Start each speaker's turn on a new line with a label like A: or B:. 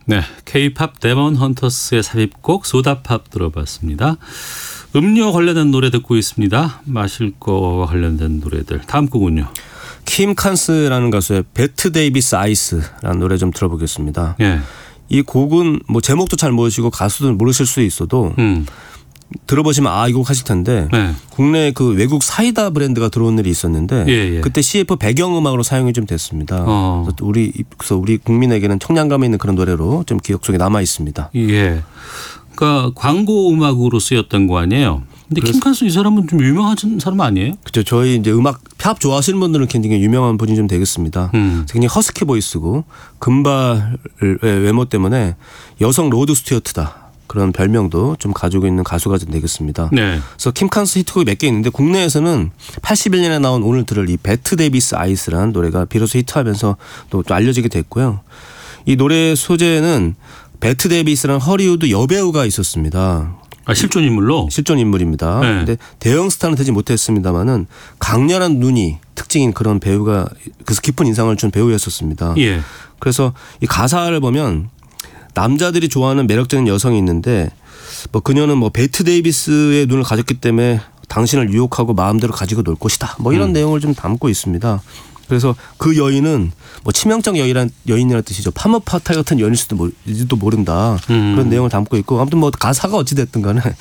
A: 네, K-팝 데몬 헌터스의 삽입곡 소다팝 들어봤습니다. 음료 관련된 노래 듣고 있습니다. 마실 거와 관련된 노래들. 다음 곡은요.
B: 킴 칸스라는 가수의 배트 데이비스 아이스라는 노래 좀 들어보겠습니다.
A: 예.
B: 이 곡은 뭐 제목도 잘 모르시고 가수도 모르실 수 있어도 들어보시면 이 곡 하실 텐데
A: 네.
B: 국내 그 외국 사이다 브랜드가 들어온 일이 있었는데
A: 예.
B: 그때 CF 배경음악으로 사용이 좀 됐습니다. 그래서 우리 국민에게는 청량감이 있는 그런 노래로 좀 기억 속에 남아 있습니다.
A: 예. 그러니까 광고 음악으로 쓰였던 거 아니에요? 근데 킴칸스 이 사람은 좀 유명한 사람 아니에요?
B: 그렇죠. 저희 이제 음악 팝 좋아하시는 분들은 굉장히 유명한 분이 좀 되겠습니다. 굉장히 허스키 보이스고 금발 외모 때문에 여성 로드 스튜어트다. 그런 별명도 좀 가지고 있는 가수가 좀 되겠습니다.
A: 네.
B: 그래서 킴칸스 히트곡이 몇 개 있는데 국내에서는 81년에 나온 오늘 들을 이 배트 데이비스 아이스라는 노래가 비로소 히트하면서 또 알려지게 됐고요. 이 노래 소재는 배트 데이비스라는 허리우드 여배우가 있었습니다.
A: 실존 인물로?
B: 실존 인물입니다.
A: 네.
B: 근데 대형 스타는 되지 못했습니다만은 강렬한 눈이 특징인 그런 배우가 그래서 깊은 인상을 준 배우였었습니다.
A: 예.
B: 그래서 이 가사를 보면 남자들이 좋아하는 매력적인 여성이 있는데 뭐 그녀는 뭐 배트 데이비스의 눈을 가졌기 때문에 당신을 유혹하고 마음대로 가지고 놀 것이다. 뭐 이런 내용을 좀 담고 있습니다. 그래서 그 여인은 뭐 치명적 여인이라는 뜻이죠. 파머파탈 같은 여인일 수도 모른다. 그런 내용을 담고 있고 아무튼 뭐 가사가 어찌 됐든 간에